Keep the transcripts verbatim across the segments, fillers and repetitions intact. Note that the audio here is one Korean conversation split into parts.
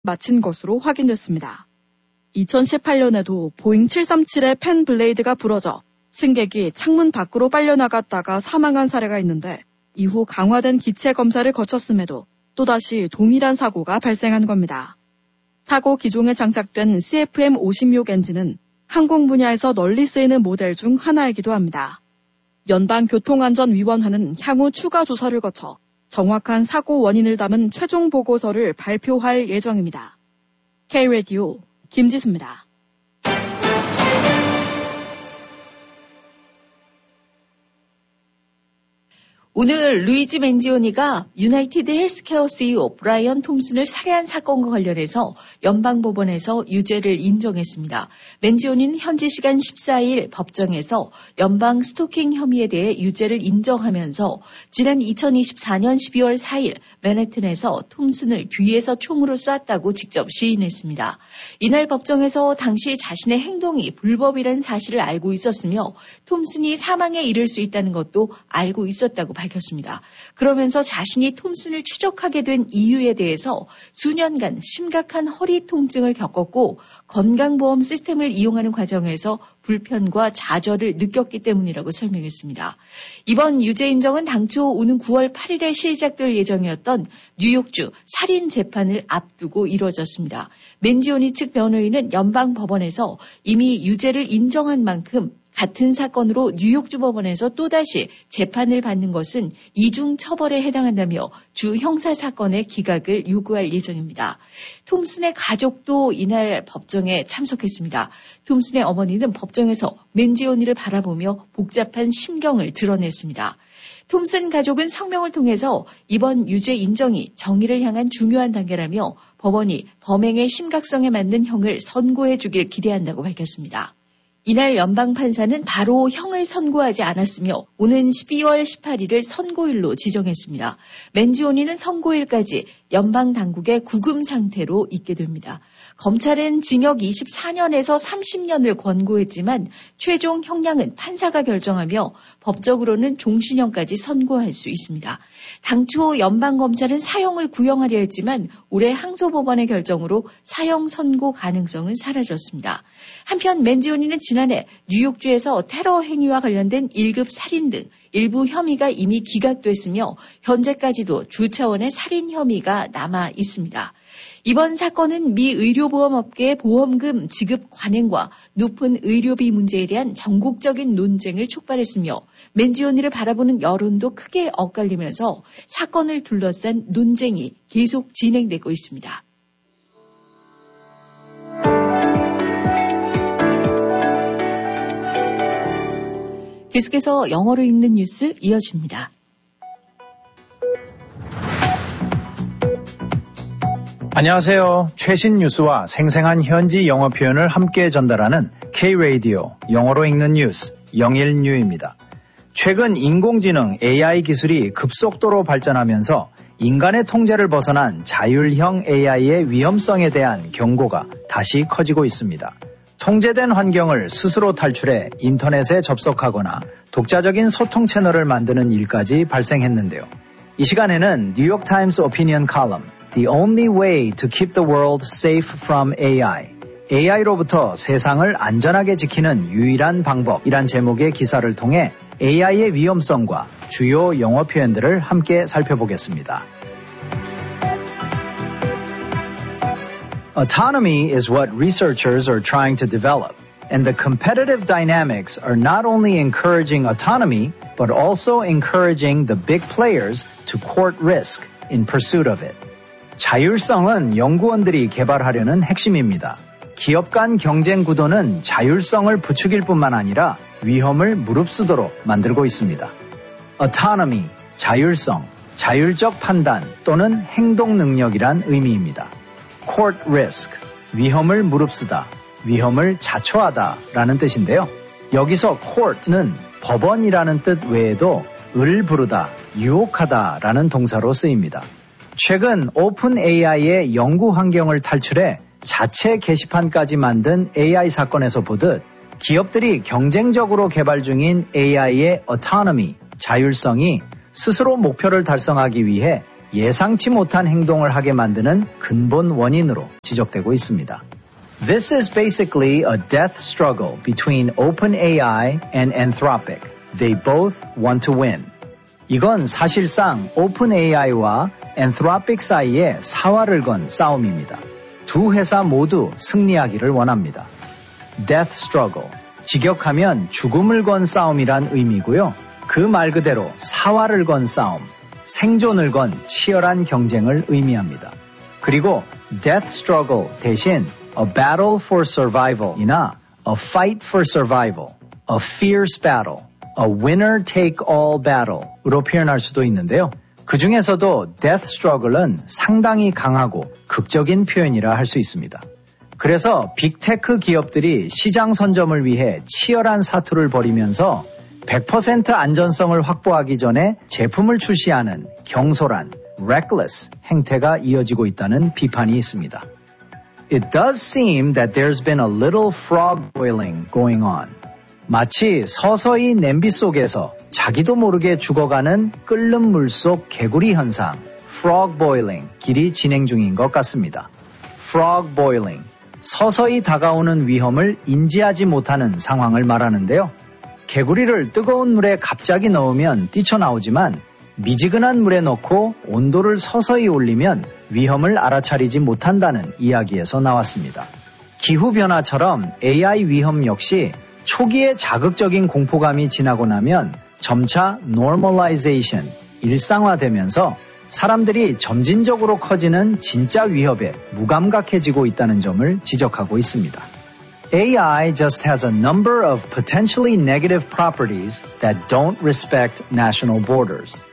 마친 것으로 확인됐습니다. 이천십팔 년에도 보잉 칠삼칠의 팬 블레이드가 부러져 승객이 창문 밖으로 빨려나갔다가 사망한 사례가 있는데 이후 강화된 기체 검사를 거쳤음에도 또다시 동일한 사고가 발생한 겁니다. 사고 기종에 장착된 씨에프엠 오십육 엔진은 항공 분야에서 널리 쓰이는 모델 중 하나이기도 합니다. 연방교통안전위원회는 향후 추가 조사를 거쳐 정확한 사고 원인을 담은 최종 보고서를 발표할 예정입니다. K-라디오 김지수입니다. 오늘 루이지 맨지오니가 유나이티드 헬스케어 씨이오 브라이언 톰슨을 살해한 사건과 관련해서 연방법원에서 유죄를 인정했습니다. 맨지오니는 현지 시간 십사 일 법정에서 연방 스토킹 혐의에 대해 유죄를 인정하면서 지난 이천이십사 년 십이월 사 일 맨해튼에서 톰슨을 뒤에서 총으로 쐈다고 직접 시인했습니다. 이날 법정에서 당시 자신의 행동이 불법이라는 사실을 알고 있었으며 톰슨이 사망에 이를 수 있다는 것도 알고 있었다고 밝혔습니다. 그러면서 자신이 톰슨을 추적하게 된 이유에 대해서 수년간 심각한 허리 통증을 겪었고 건강보험 시스템을 이용하는 과정에서 불편과 좌절을 느꼈기 때문이라고 설명했습니다. 이번 유죄 인정은 당초 오는 구월 팔일에 시작될 예정이었던 뉴욕주 살인 재판을 앞두고 이루어졌습니다. 맨지오니 측 변호인은 연방법원에서 이미 유죄를 인정한 만큼 같은 사건으로 뉴욕주 법원에서 또다시 재판을 받는 것은 이중 처벌에 해당한다며 주 형사사건의 기각을 요구할 예정입니다. 톰슨의 가족도 이날 법정에 참석했습니다. 톰슨의 어머니는 법정에서 맨지오니를 바라보며 복잡한 심경을 드러냈습니다. 톰슨 가족은 성명을 통해서 이번 유죄 인정이 정의를 향한 중요한 단계라며 법원이 범행의 심각성에 맞는 형을 선고해 주길 기대한다고 밝혔습니다. 이날 연방판사는 바로 형을 선고하지 않았으며 오는 십이월 십팔일을 선고일로 지정했습니다. 맨지오니는 선고일까지 연방당국의 구금 상태로 있게 됩니다. 검찰은 징역 이십사 년에서 삼십 년을 권고했지만 최종 형량은 판사가 결정하며 법적으로는 종신형까지 선고할 수 있습니다. 당초 연방검찰은 사형을 구형하려 했지만 올해 항소법원의 결정으로 사형 선고 가능성은 사라졌습니다. 한편 맨지오니는 지난해 뉴욕주에서 테러 행위와 관련된 일 급 살인 등 일부 혐의가 이미 기각됐으며 현재까지도 주 차원의 살인 혐의가 남아 있습니다. 이번 사건은 미 의료보험업계의 보험금 지급 관행과 높은 의료비 문제에 대한 전국적인 논쟁을 촉발했으며 맨지오니를 바라보는 여론도 크게 엇갈리면서 사건을 둘러싼 논쟁이 계속 진행되고 있습니다. 계속해서 영어로 읽는 뉴스 이어집니다. 안녕하세요. 최신 뉴스와 생생한 현지 영어 표현을 함께 전달하는 K-라디오 영어로 읽는 뉴스 영일뉴입니다. 최근 인공지능 에이아이 기술이 급속도로 발전하면서 인간의 통제를 벗어난 자율형 에이아이의 위험성에 대한 경고가 다시 커지고 있습니다. 통제된 환경을 스스로 탈출해 인터넷에 접속하거나 독자적인 소통 채널을 만드는 일까지 발생했는데요. 이 시간에는 뉴욕타임스 오피니언 칼럼 The Only Way to Keep the World Safe from 에이아이 에이아이로부터 세상을 안전하게 지키는 유일한 방법이란 제목의 기사를 통해 에이아이의 위험성과 주요 영어 표현들을 함께 살펴보겠습니다. Autonomy is what researchers are trying to develop, and the competitive dynamics are not only encouraging autonomy, but also encouraging the big players to court risk in pursuit of it. 자율성은 연구원들이 개발하려는 핵심입니다. 기업 간 경쟁 구도는 자율성을 부추길 뿐만 아니라 위험을 무릅쓰도록 만들고 있습니다. Autonomy, 자율성, 자율적 판단 또는 행동 능력이란 의미입니다. Court risk, 위험을 무릅쓰다, 위험을 자초하다 라는 뜻인데요. 여기서 court는 법원이라는 뜻 외에도 을 부르다, 유혹하다 라는 동사로 쓰입니다. 최근 오픈 에이아이의 연구 환경을 탈출해 자체 게시판까지 만든 에이아이 사건에서 보듯 기업들이 경쟁적으로 개발 중인 에이아이의 autonomy, 자율성이 스스로 목표를 달성하기 위해 예상치 못한 행동을 하게 만드는 근본 원인으로 지적되고 있습니다. This is basically a death struggle between OpenAI and Anthropic. They both want to win. 이건 사실상 OpenAI와 Anthropic 사이에 사활을 건 싸움입니다. 두 회사 모두 승리하기를 원합니다. Death struggle, 직역하면 죽음을 건 싸움이란 의미고요. 그 말 그대로 사활을 건 싸움, 생존을 건 치열한 경쟁을 의미합니다. 그리고 death struggle 대신 a battle for survival이나 a fight for survival, a fierce battle, a winner take all battle으로 표현할 수도 있는데요. 그 중에서도 death struggle은 상당히 강하고 극적인 표현이라 할 수 있습니다. 그래서 빅테크 기업들이 시장 선점을 위해 치열한 사투를 벌이면서 백 퍼센트 안전성을 확보하기 전에 제품을 출시하는 경솔한 reckless 행태가 이어지고 있다는 비판이 있습니다. It does seem that there's been a little frog boiling going on. 마치 서서히 냄비 속에서 자기도 모르게 죽어가는 끓는 물 속 개구리 현상, frog boiling, 길이 진행 중인 것 같습니다. frog boiling, 서서히 다가오는 위험을 인지하지 못하는 상황을 말하는데요. 개구리를 뜨거운 물에 갑자기 넣으면 뛰쳐나오지만 미지근한 물에 넣고 온도를 서서히 올리면 위험을 알아차리지 못한다는 이야기에서 나왔습니다. 기후변화처럼 에이아이 위험 역시 초기에 자극적인 공포감이 지나고 나면 점차 normalization, 일상화되면서 사람들이 점진적으로 커지는 진짜 위협에 무감각해지고 있다는 점을 지적하고 있습니다. 에이아이 just has a number of potentially negative properties that don't respect national borders.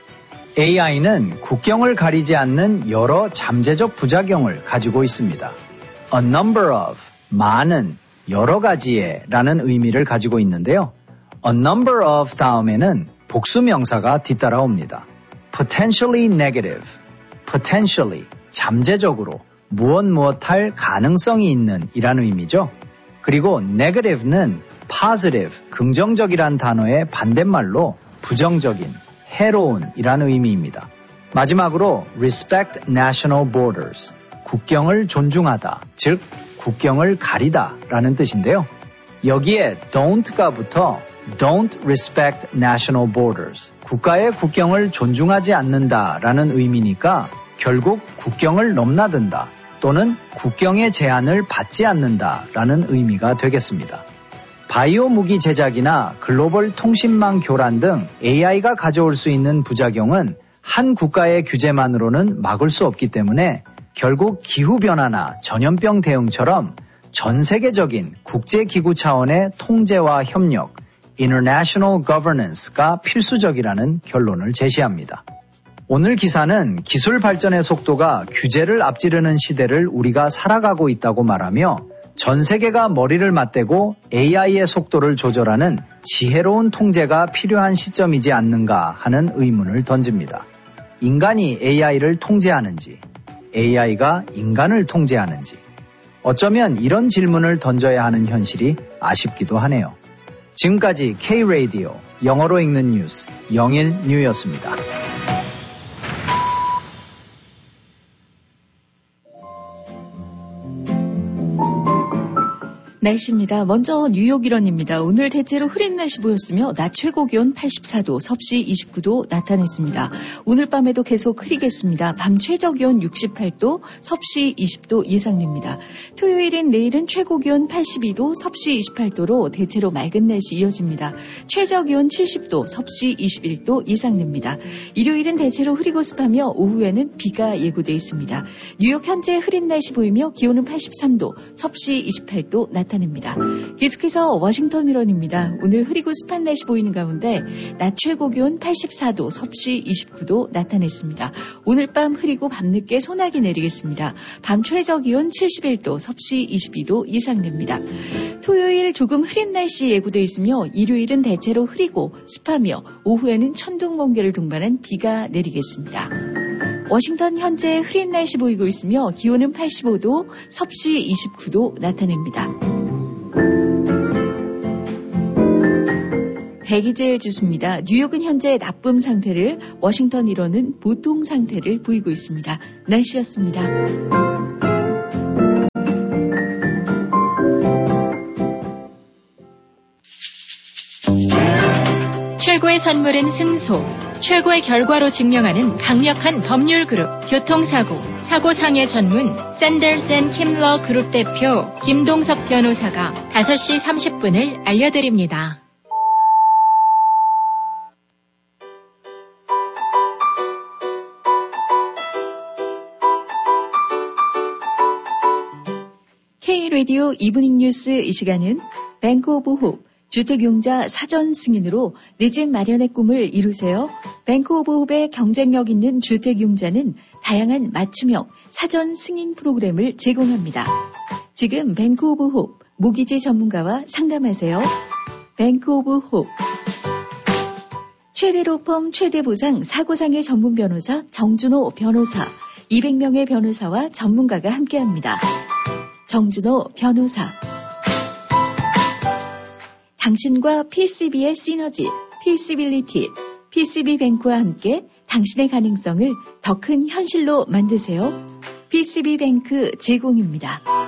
에이아이는 국경을 가리지 않는 여러 잠재적 부작용을 가지고 있습니다. A number of, 많은, 여러 가지의 라는 의미를 가지고 있는데요. A number of 다음에는 복수 명사가 뒤따라옵니다. Potentially negative, potentially, 잠재적으로, 무엇 무엇할 가능성이 있는 이란 의미죠. 그리고 negative는 positive, 긍정적이란 단어의 반대말로 부정적인, 해로운 이란 의미입니다. 마지막으로 respect national borders, 국경을 존중하다, 즉 국경을 가리다 라는 뜻인데요. 여기에 don't가 붙어 don't respect national borders, 국가의 국경을 존중하지 않는다 라는 의미니까 결국 국경을 넘나든다 또는 국경의 제한을 받지 않는다 라는 의미가 되겠습니다. 바이오 무기 제작이나 글로벌 통신망 교란 등 에이아이가 가져올 수 있는 부작용은 한 국가의 규제만으로는 막을 수 없기 때문에 결국 기후변화나 전염병 대응처럼 전 세계적인 국제기구 차원의 통제와 협력, International Governance가 필수적이라는 결론을 제시합니다. 오늘 기사는 기술 발전의 속도가 규제를 앞지르는 시대를 우리가 살아가고 있다고 말하며 전 세계가 머리를 맞대고 에이아이의 속도를 조절하는 지혜로운 통제가 필요한 시점이지 않는가 하는 의문을 던집니다. 인간이 에이아이를 통제하는지, 에이아이가 인간을 통제하는지, 어쩌면 이런 질문을 던져야 하는 현실이 아쉽기도 하네요. 지금까지 K-라디오 영어로 읽는 뉴스 영일 뉴였습니다. 날씨입니다. 먼저 뉴욕 일원입니다. 오늘 대체로 흐린 날씨 보였으며 낮 최고 기온 팔십사 도, 섭씨 이십구 도 나타냈습니다. 오늘 밤에도 계속 흐리겠습니다. 밤 최저 기온 육십팔 도, 섭씨 이십 도 예상됩니다. 토요일인 내일은 최고 기온 팔십이 도, 섭씨 이십팔 도로 대체로 맑은 날씨 이어집니다. 최저 기온 칠십 도, 섭씨 이십일 도 예상됩니다. 일요일은 대체로 흐리고 습하며 오후에는 비가 예고돼 있습니다. 뉴욕 현재 흐린 날씨 보이며 기온은 팔십삼 도, 섭씨 이십팔 도 나타납니다. 나타냅니다. 계속해서 워싱턴 일원입니다. 오늘 흐리고 습한 날씨 보이는 가운데 낮 최고 기온 팔십사 도, 섭씨 이십구 도 나타냈습니다. 오늘 밤 흐리고 밤늦게 소나기 내리겠습니다. 밤 최저 기온 칠십일 도, 섭씨 이십이 도 예상됩니다. 토요일 조금 흐린 날씨 예고되어 있으며 일요일은 대체로 흐리고 습하며 오후에는 천둥 번개를 동반한 비가 내리겠습니다. 워싱턴 현재 흐린 날씨 보이고 있으며 기온은 팔십오 도, 섭씨 이십구 도 나타냅니다. 대기질 지수입니다. 뉴욕은 현재 나쁨 상태를, 워싱턴 일호는 보통 상태를 보이고 있습니다. 날씨였습니다. 최고의 선물은 승소. 최고의 결과로 증명하는 강력한 법률 그룹 교통사고. 사고상해 전문 샌더스 앤 킴러 그룹 대표 김동석 변호사가 다섯 시 삼십 분을 알려드립니다. K-라디오 이브닝 뉴스 이 시간은 뱅크 오브 홉 주택용자 사전 승인으로 내 집 마련의 꿈을 이루세요. 뱅크 오브 홉의 경쟁력 있는 주택용자는 다양한 맞춤형 사전 승인 프로그램을 제공합니다. 지금 뱅크 오브 홉 모기지 전문가와 상담하세요. 뱅크 오브 홉 최대 로펌 최대 보상 사고상해 전문 변호사 정준호 변호사 이백 명의 변호사와 전문가가 함께합니다. 정준호 변호사 당신과 피씨비의 시너지, 피씨빌리티, 피씨비뱅크와 함께 당신의 가능성을 더 큰 현실로 만드세요. 피씨비뱅크 제공입니다.